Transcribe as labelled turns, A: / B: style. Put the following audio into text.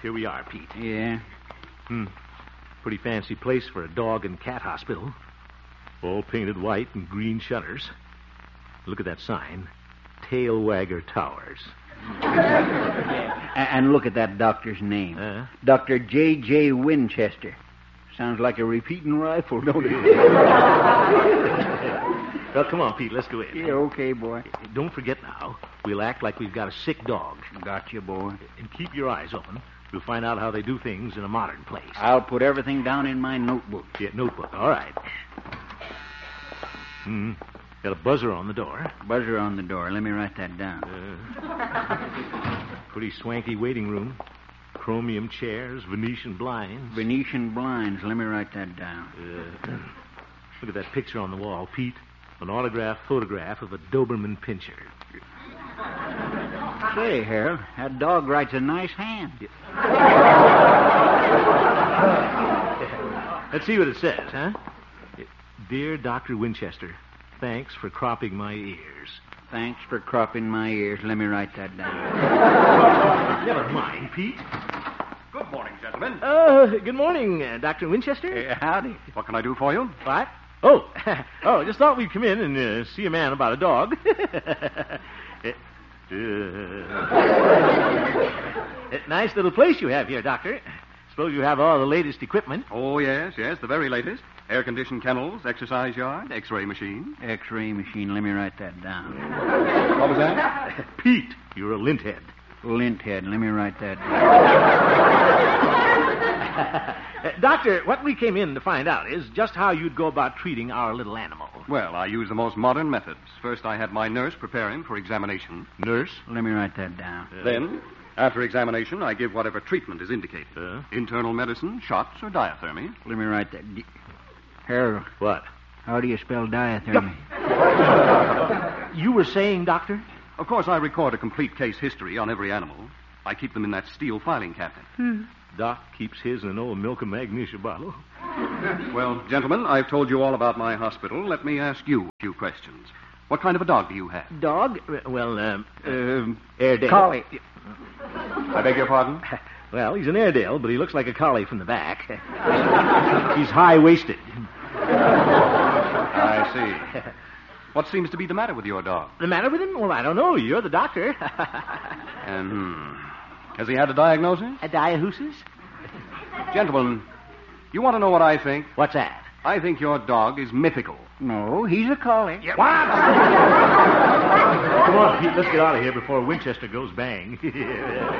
A: here we are, Pete.
B: Yeah.
A: Pretty fancy place for a dog and cat hospital. All painted white and green shutters. Look at that sign. Tail Wagger Towers.
B: And look at that doctor's name. Dr. J.J. Winchester. Sounds like a repeating rifle, don't it?
A: Well, come on, Pete. Let's go in.
B: Yeah, okay, boy.
A: Don't forget now. We'll act like we've got a sick dog.
B: Gotcha, boy.
A: And keep your eyes open. We'll find out how they do things in a modern place.
B: I'll put everything down in my notebook.
A: Yeah, notebook. All right. Got a buzzer on the door.
B: Buzzer on the door. Let me write that down.
A: Pretty swanky waiting room. Chromium chairs, Venetian blinds.
B: Venetian blinds. Let me write that down.
A: Look at that picture on the wall, Pete. An autographed photograph of a Doberman Pinscher.
B: Say, Harold, that dog writes a nice hand.
A: Let's see what it says, huh? Dear Dr. Winchester, thanks for cropping my ears.
B: Thanks for cropping my ears. Let me write that down.
A: Never mind, Pete.
C: Good morning, gentlemen.
A: Good morning, Dr. Winchester.
B: Howdy.
C: What can I do for you?
A: What? Oh, just thought we'd come in and see a man about a dog. Nice little place you have here, Doctor. Suppose you have all the latest equipment.
C: Oh, yes, the very latest. Air-conditioned kennels, exercise yard, X-ray machine.
B: X-ray machine. Let me write that down.
C: What was that?
A: Pete, you're a lint head.
B: Lint head. Let me write that down.
A: Doctor, what we came in to find out is just how you'd go about treating our little animal.
C: Well, I use the most modern methods. First, I had my nurse prepare him for examination.
A: Nurse?
B: Let me write that down.
C: Then, after examination, I give whatever treatment is indicated. Internal medicine, shots, or diathermy.
B: Let me write that. Harold.
A: What?
B: How do you spell diathermy?
A: You were saying, Doctor?
C: Of course, I record a complete case history on every animal. I keep them in that steel filing cabinet.
A: Doc keeps his in an old milk and magnesia bottle.
C: Well, gentlemen, I've told you all about my hospital. Let me ask you a few questions. What kind of a dog do you have?
A: Dog? Well, Airedale.
B: Collie.
C: I beg your pardon?
A: Well, he's an Airedale, but he looks like a collie from the back. He's high-waisted.
C: I see. What seems to be the matter with your dog?
A: The matter with him? Well, I don't know. You're the doctor.
C: Has he had a diagnosis?
A: A diahoosis?
C: Gentlemen, you want to know what I think?
A: What's that?
C: I think your dog is mythical.
B: No, he's a collie.
A: What? Come on, Pete, let's get out of here before Winchester goes bang.